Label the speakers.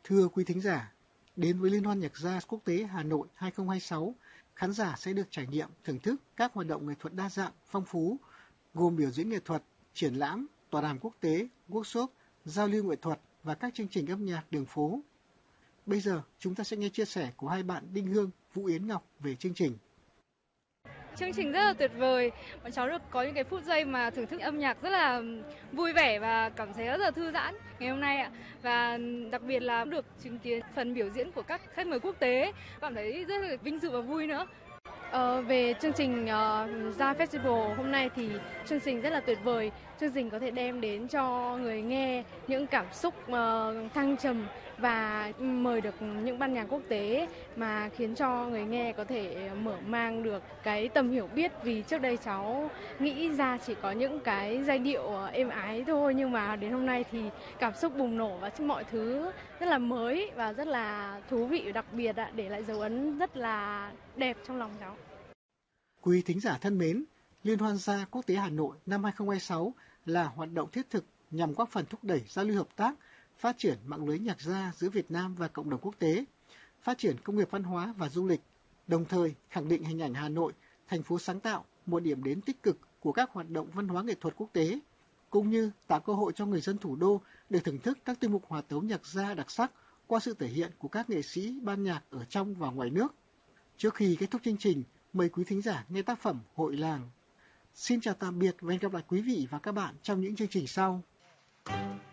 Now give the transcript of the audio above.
Speaker 1: Thưa quý thính giả, đến với Liên hoan nhạc jazz quốc tế Hà Nội 2026, khán giả sẽ được trải nghiệm thưởng thức các hoạt động nghệ thuật đa dạng, phong phú, gồm biểu diễn nghệ thuật, triển lãm, tọa đàm quốc tế, workshop, giao lưu nghệ thuật và các chương trình âm nhạc đường phố. Bây giờ, chúng ta sẽ nghe chia sẻ của hai bạn Đinh Hương, Vũ Yến Ngọc về chương trình.
Speaker 2: Chương trình rất là tuyệt vời, bọn cháu được có những cái phút giây mà thưởng thức âm nhạc rất là vui vẻ và cảm thấy rất là thư giãn ngày hôm nay ạ. Và đặc biệt là được chứng kiến phần biểu diễn của các khách mời quốc tế, cảm thấy rất là vinh dự và vui nữa.
Speaker 3: Về chương trình Jazz Festival hôm nay thì chương trình rất là tuyệt vời. Chương trình có thể đem đến cho người nghe những cảm xúc thăng trầm và mời được những ban nhạc quốc tế mà khiến cho người nghe có thể mở mang được cái tầm hiểu biết. Vì trước đây cháu nghĩ ra chỉ có những cái giai điệu êm ái thôi, nhưng mà đến hôm nay thì cảm xúc bùng nổ và mọi thứ rất là mới và rất là thú vị và đặc biệt, để lại dấu ấn rất là đẹp trong lòng cháu.
Speaker 1: Quý thính giả thân mến, Liên hoan jazz quốc tế Hà Nội năm 2026 là hoạt động thiết thực nhằm góp phần thúc đẩy giao lưu hợp tác, phát triển mạng lưới nhạc jazz giữa Việt Nam và cộng đồng quốc tế, phát triển công nghiệp văn hóa và du lịch, đồng thời khẳng định hình ảnh Hà Nội, thành phố sáng tạo, một điểm đến tích cực của các hoạt động văn hóa nghệ thuật quốc tế, cũng như tạo cơ hội cho người dân thủ đô được thưởng thức các tiết mục hòa tấu nhạc jazz đặc sắc qua sự thể hiện của các nghệ sĩ ban nhạc ở trong và ngoài nước. Trước khi kết thúc chương trình, mời quý thính giả nghe tác phẩm Hội làng. Xin chào tạm biệt và hẹn gặp lại quý vị và các bạn trong những chương trình sau.